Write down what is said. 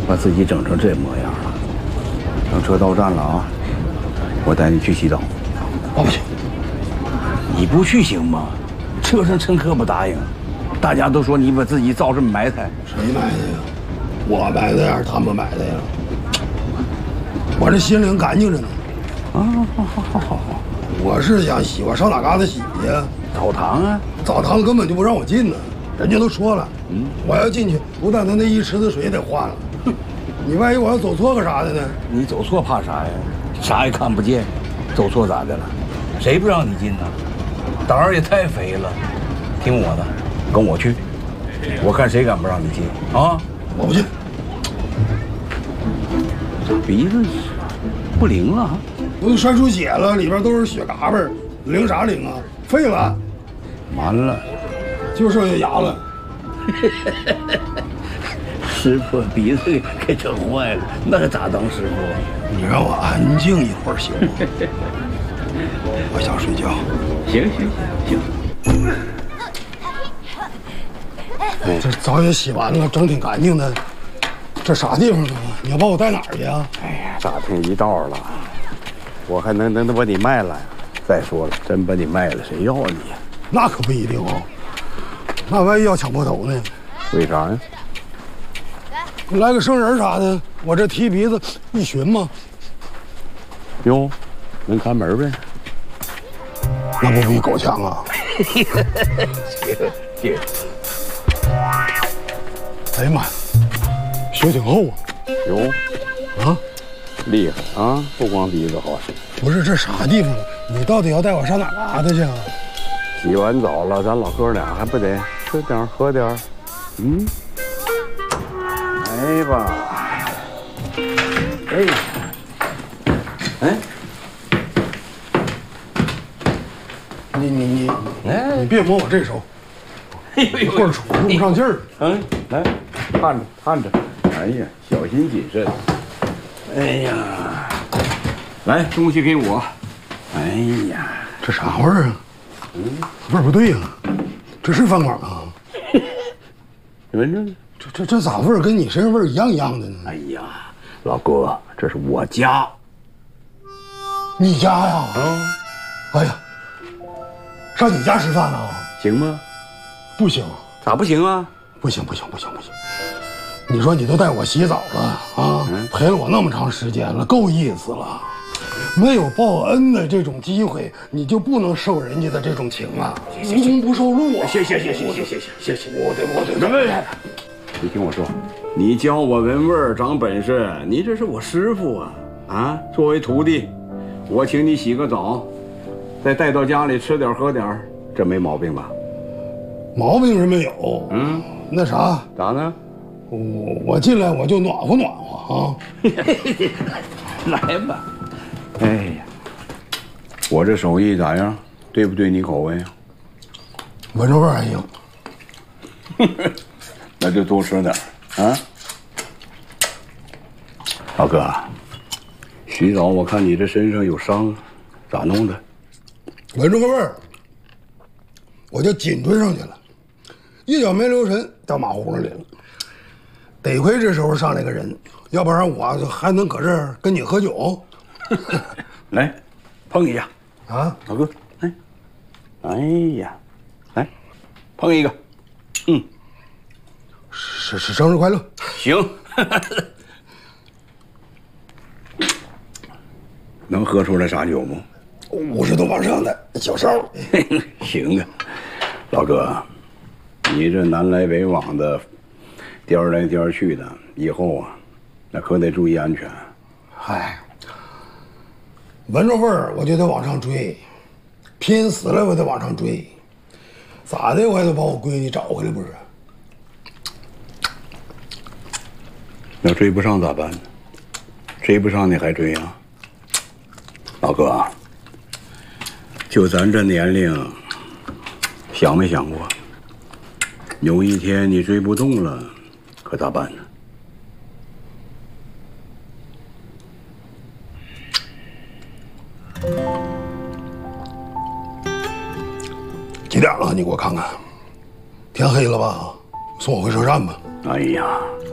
把自己整成这模样了。等车到站了啊，我带你去洗澡。 我不去。 你不去行吗？车上乘客不答应，大家都说你把自己造这么埋汰。 谁埋的呀？我埋的呀，他们埋的呀。我这心灵干净着呢。 啊，好。 我是想洗，我上哪嘎达洗去？ 澡堂啊， 澡堂根本就不让我进呢。人家都说了，我要进去，不但他那一池子水得换了，你万一我要走错个啥的呢？ 你走错怕啥呀？啥也看不见，走错咋的了？谁不让你进呢？胆儿也太肥了。听我的，跟我去，我看谁敢不让你进啊！ 我不进。 鼻子不灵了， 都栓出血了，里边都是血嘎巴，灵啥灵啊？废了， 完了， 就剩下牙了。 师傅鼻子给整坏了，那咋当师傅？ 你让我安静一会儿行吗？我想睡觉。 行。 这澡也洗完了，整挺干净的。这啥地方啊？你要把我带哪儿去啊？ 哎呀，打听一道了，我还能把你卖了呀？再说了，真把你卖了，谁要你呀？ 那可不一定哦。那万一要抢破头呢？ 为啥呀？ 来个生人啥的，我这提鼻子一寻嘛。 哟，能看门呗？ 那不比狗强啊？ 行。 哎呀妈呀，血挺厚啊！ 哟， 啊， 厉害啊！不光鼻子好使。 不是这啥地方？你到底要带我上哪嘎达去啊？ 洗完澡了，咱老哥俩还不得吃点喝点？来吧。哎， 你哎， 别摸我这手，一会儿用不上劲儿。 来，看着。哎呀，小心谨慎。哎呀，来，东西给我。哎呀， 这啥味儿啊？味儿不对呀，这是饭馆啊？ 你闻着。 这咋味儿跟你身上味儿一样的呢？ 哎呀，老哥，这是我家。 你家呀？哎呀，上你家吃饭呢？ 行吗？ 不行。 咋不行啊？ 不行！你说你都带我洗澡了啊，陪了我那么长时间了，够意思了。没有报恩的这种机会，你就不能受人家的这种情啊！无功不受禄啊！谢谢！我得，别！ 你听我说，你教我闻味儿长本事，你这是我师傅啊！作为徒弟，我请你洗个澡，再带到家里吃点喝点，这没毛病吧？ 毛病是没有。那啥， 咋呢？ 我进来我就暖和啊！ 来吧。哎呀，我这手艺咋样？对不对你口味啊？ 闻着味儿还行。 那就多吃点啊。老哥，洗澡我看你这身上有伤，咋弄的？ 闻着个味儿，我就紧追上去了，一脚没留神掉马葫芦里了。得亏这时候上来个人，要不然我还能搁这儿跟你喝酒。 来，碰一下啊， 老哥，来，哎呀，来，碰一个， 是生日快乐。 行，能喝出来啥酒不 ？50度往上的小烧。 行啊，老哥，你这南来北往的，颠来颠去的，以后啊，那可得注意安全。 嗨，闻着味儿我就得往上追，拼死了我得往上追，咋的我也得把我闺女找回来不是？ 要追不上咋办呢？追不上你还追啊？老哥，就咱这年龄，想没想过，有一天你追不动了，可咋办呢？ 几点了？你给我看看。天黑了吧？送我回车站吧。 哎呀，